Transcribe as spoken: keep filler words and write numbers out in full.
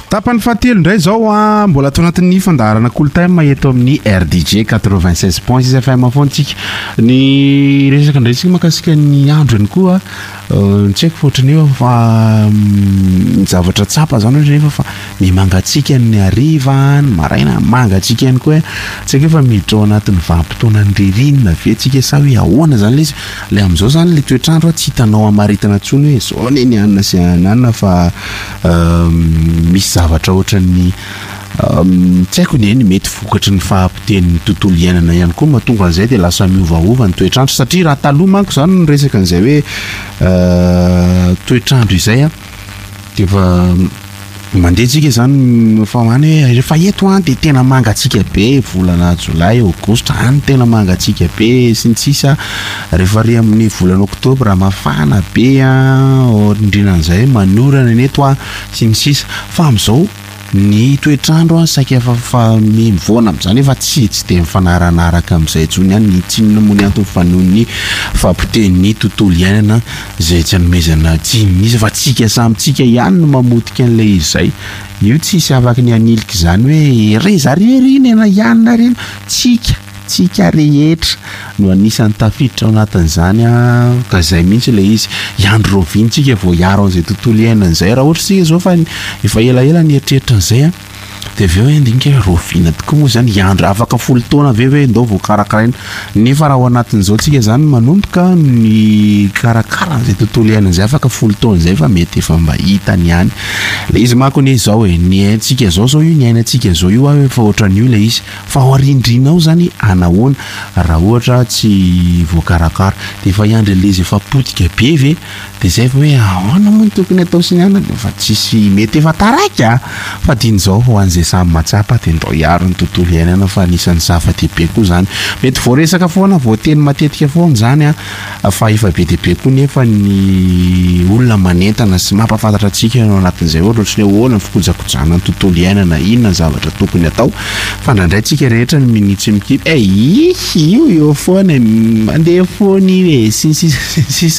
Tapany fahatelo ndray zao a mbola ato anatin'ny fandaharana kolotaina eto amin'ny R D J quatre-vingt-seize point six F M fontsika ny resaka ndresika makasika ny andro any koa ny tsy haiko fotrany eo fa ny zavatra tsapa zany rehefa fa ny mangatsika ny hariva ny maraina mangatsika ihany koa tsy haiko fa miditra ao anatin'ny vanim-potoana ny ririnina ve tsika sa hoe ahoana zany le izy le am'izao zany le toetrandro tsy hitanao amaritana intsony hoe zao ne ny anona sy anana fa misy zavatra ohatran'ny Um, tsy haiko ny mety vokatry ny fahampiten'ny tontolo iainana ihany koa mahatonga an'izay dia lasa miovaova ny toetrandro satria raha taloha manko zany ny resaka an'izay hoe uh, toetrandro izay a dia efa mandehantsika zany fa many hoe rehefa eto a dia tena mangatsika be volana jolay aogosta any tena mangatsika be sy ny tsisa rehefa re amin'ny volana oktobra mafana be a indrina an'izay manorana neto a sy ny sisa fa amin'izao ny toetrandro a saika efa fa mivoana amin'izany efa tsy tsy dia mifanaranaraka amin'izay tsony ihany ny tsinona moa ny antony fa noho ny fahampiten'ny tontolo iainana izay tsy hanomezana tsinona izy fa tsika samytsika ihany no mamotika an'ilay izy izay io tsisy afaka ny anilika izany hoe reza rerina ihany na reny tsika tsika rehetra no anisan'ny tafiditra ao anatin'izany a ka izay mihitsy ilay izy iandro rovintsika vao hiaro an'izay tontolo iainana izay raha ohatra sika zao fa efa elaela ny eritreritra an'izay a dia avy eo hoe andinika rovina tokoa moa zany iandro afaka folo taona avy eo hoe ndao vao karakaraina nefa raha ao anatin'izao tsika zany manomboka ny karakara an'izay tontolo iainana izay afaka folo taona izay fa mety efa mba hitany ihany le izy manko ny izao hoe ny aintsika zao zao io ny ainantsika zao io a efa ohatran'io le izy fa ao arindrina ao zany anahoana raha ohatra tsy voakarakara dia efa iandro le izy efa potika be ve dia zay fa hoe ahoana moa ny tokony atao sy ny anana fa tsisy mety efa taraiky fa dian'izao ho an'izay samy matsapa dia ndao hiaro ny tontolo iainana fa anisan'ny zava-dehibe koa zany mety voaresaka foana voateny matetika foana zany a fa efa be dehibe koa nefa ny olona manentana sy mampafantatra antsika ao anatin'izay ohatra ohatrany hoe ahoana ny fikojakojana ny tontolo iainana inona ny zavatra tokony atao fa ndraindray tsika rehetra ny minitsy mikipy e io io foana mandeha foana io e sisy